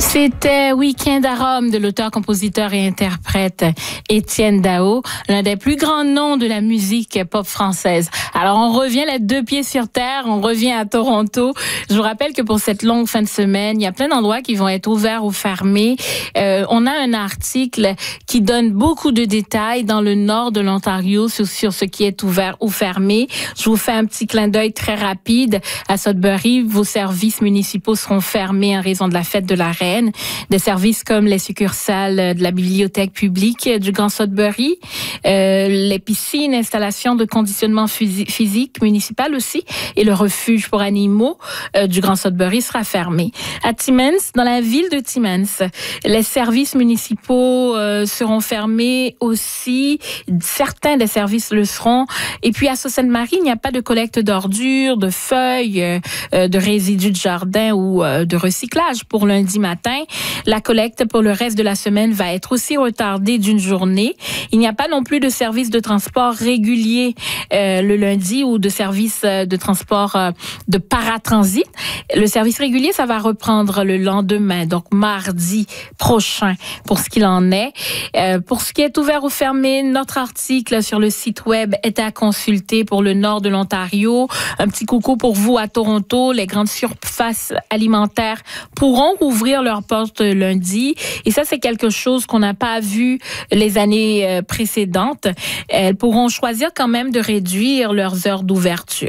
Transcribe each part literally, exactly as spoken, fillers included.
C'était Week-end à Rome de l'auteur, compositeur et interprète Étienne Dao, l'un des plus grands noms de la musique pop française. Alors on revient les deux pieds sur terre, on revient à Toronto. Je vous rappelle que pour cette longue fin de semaine, il y a plein d'endroits qui vont être ouverts ou fermés. Euh, on a un article qui donne beaucoup de détails dans le nord de l'Ontario sur, sur ce qui est ouvert ou fermé. Je vous fais un petit clin d'œil très rapide. À Sudbury, vos services municipaux seront fermés en raison de la fête de la Reine. Des services comme les succursales de la bibliothèque publique du Grand Sudbury, euh, les piscines, installations de conditionnement physique municipal aussi, et le refuge pour animaux euh, du Grand Sudbury sera fermé. À Timmins, dans la ville de Timmins, les services municipaux euh, seront fermés aussi. Certains des services le seront. Et puis à Sault-Sainte-Marie, il n'y a pas de collecte d'ordures, de feuilles, euh, de résidus de jardin ou euh, de recyclage pour lundi matin. La collecte pour le reste de la semaine va être aussi retardée d'une journée. Il n'y a pas non plus de service de transport régulier euh, le lundi ou de service de transport euh, de paratransit. Le service régulier, ça va reprendre le lendemain, donc mardi prochain pour ce qu'il en est. Euh, pour ce qui est ouvert ou fermé, notre article sur le site web est à consulter pour le nord de l'Ontario. Un petit coucou pour vous à Toronto. Les grandes surfaces alimentaires pourront ouvrir leurs portes lundi. Et ça, c'est quelque chose qu'on n'a pas vu les années précédentes. Elles pourront choisir quand même de réduire leurs heures d'ouverture.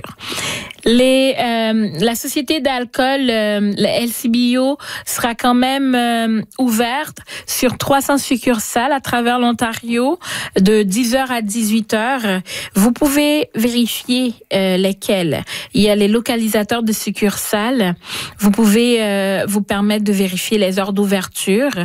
Les, euh, la société d'alcool, euh, la L C B O, sera quand même euh, ouverte sur trois cents succursales à travers l'Ontario de dix heures à dix-huit heures. Vous pouvez vérifier euh, lesquelles. Il y a les localisateurs de succursales. Vous pouvez euh, vous permettre de vérifier les heures d'ouverture.